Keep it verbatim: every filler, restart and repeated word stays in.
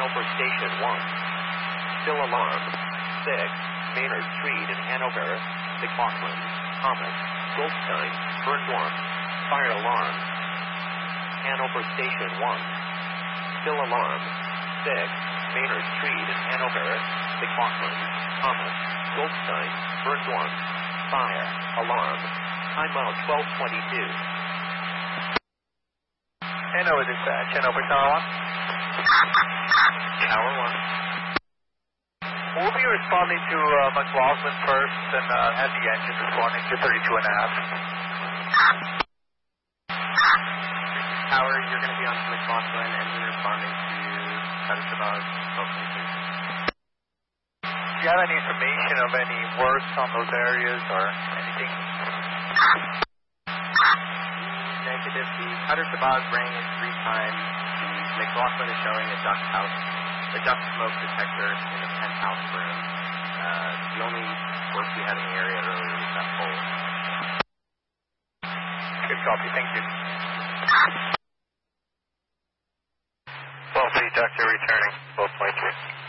Hanover Station one. Still alarm. six. Maynard Street in Hanover. McLaughlin, Thomas, Goldstein, burned one. Fire alarm. Hanover Station one. Still alarm. six. Maynard Street in Hanover. McLaughlin, Thomas, Goldstein, burned one. Fire alarm. Time out twelve twenty-two. Hanover dispatch, Hanover Tower one. Tower one. We'll be responding to uh, McLaughlin first and uh, have the engine responding to thirty-two and a half. Tower, you're going to be on to McLaughlin, engine responding to Cuttersabog, twelve twenty-two. Do you have any information of any works on those areas or anything? Negative. The Cuttersabog rang it three times. The McLaughlin is showing a duct house, a duct smoke detector in the penthouse room. Uh, the only work we had in the area earlier was that pole. Good copy, thank you. twelve three, Doctor returning, twelve twenty-three.